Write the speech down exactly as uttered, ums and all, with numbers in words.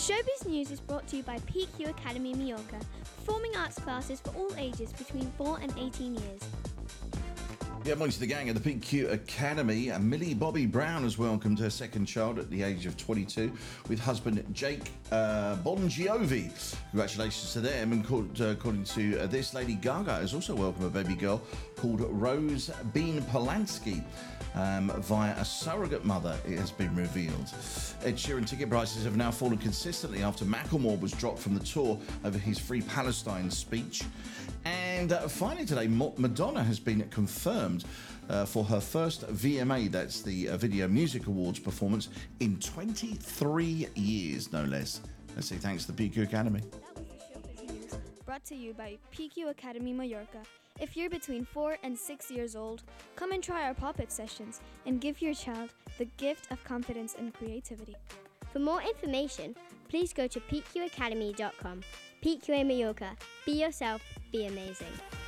Showbiz News is brought to you by P Q Academy Mallorca, performing arts classes for all ages between four and eighteen years. Yeah, amongst the gang at the P Q Academy, uh, Millie Bobby Brown has welcomed her second child at the age of twenty-two with husband Jake uh, Bon Jovi. Congratulations to them. And called, uh, according to uh, this, Lady Gaga has also welcomed a baby girl called Rose Bean Polanski. Um, via a surrogate mother, it has been revealed. Ed Sheeran ticket prices have now fallen consistently after Macklemore was dropped from the tour over his Free Palestine speech. And uh, finally today, Madonna has been confirmed uh, for her first V M A, that's the uh, Video Music Awards performance, in twenty-three years, no less. Let's say thanks to the P Q Academy. That was the Showbiz News, brought to you by P Q Academy Mallorca. If you're between four and six years old, come and try our pop-up sessions and give your child the gift of confidence and creativity. For more information, please go to p q academy dot com. P Q A Mallorca. Be yourself, be amazing.